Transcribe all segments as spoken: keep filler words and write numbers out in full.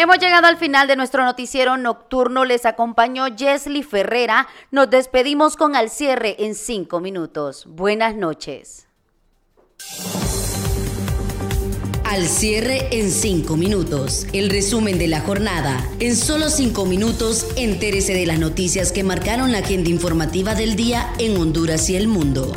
Hemos llegado al final de nuestro noticiero nocturno. Les acompañó Jesly Ferrera. Nos despedimos con Al Cierre en cinco minutos. Buenas noches. Al Cierre en cinco minutos. El resumen de la jornada. En solo cinco minutos, entérese de las noticias que marcaron la agenda informativa del día en Honduras y el mundo.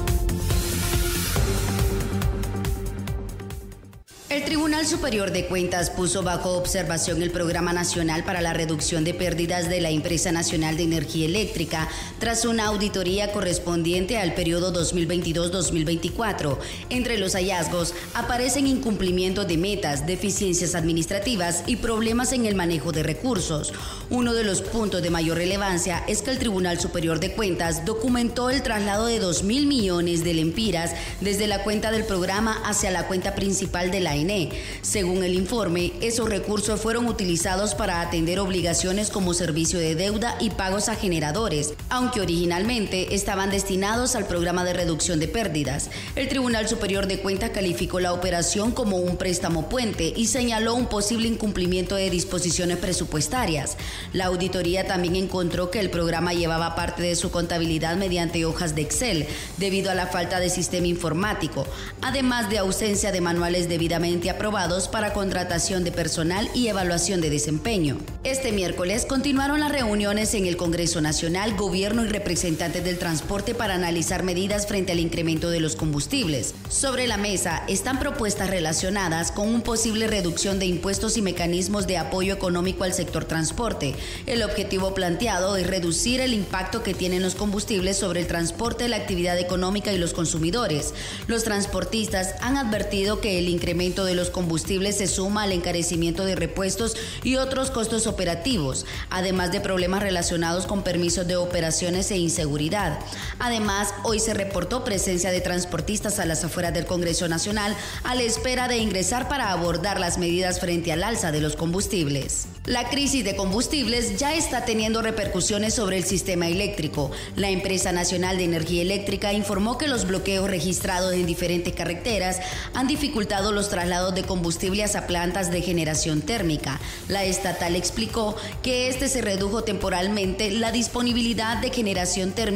El Tribunal Superior de Cuentas puso bajo observación el Programa Nacional para la Reducción de Pérdidas de la Empresa Nacional de Energía Eléctrica tras una auditoría correspondiente al periodo dos mil veintidós a dos mil veinticuatro. Entre los hallazgos aparecen incumplimiento de metas, deficiencias administrativas y problemas en el manejo de recursos. Uno de los puntos de mayor relevancia es que el Tribunal Superior de Cuentas documentó el traslado de dos mil millones de lempiras desde la cuenta del programa hacia la cuenta principal de la E N E. Según el informe, esos recursos fueron utilizados para atender obligaciones como servicio de deuda y pagos a generadores, aunque originalmente estaban destinados al programa de reducción de pérdidas. El Tribunal Superior de Cuentas calificó la operación como un préstamo puente y señaló un posible incumplimiento de disposiciones presupuestarias. La auditoría también encontró que el programa llevaba parte de su contabilidad mediante hojas de Excel, debido a la falta de sistema informático, además de ausencia de manuales debidamente aprobados para contratación de personal y evaluación de desempeño. Este miércoles continuaron las reuniones en el Congreso Nacional, Gobierno y representantes del transporte para analizar medidas frente al incremento de los combustibles. Sobre la mesa están propuestas relacionadas con una posible reducción de impuestos y mecanismos de apoyo económico al sector transporte. El objetivo planteado es reducir el impacto que tienen los combustibles sobre el transporte, la actividad económica y los consumidores. Los transportistas han advertido que el incremento de los combustibles se suma al encarecimiento de repuestos y otros costos operativos, además de problemas relacionados con permisos de operaciones e inseguridad. Además, hoy se reportó presencia de transportistas a las afueras del Congreso Nacional a la espera de ingresar para abordar las medidas frente al alza de los combustibles. La crisis de combustibles ya está teniendo repercusiones sobre el sistema eléctrico. La Empresa Nacional de Energía Eléctrica informó que los bloqueos registrados en diferentes carreteras han dificultado los traslados de combustible hacia plantas de generación térmica. La estatal explicó que este se redujo temporalmente la disponibilidad de generación térmica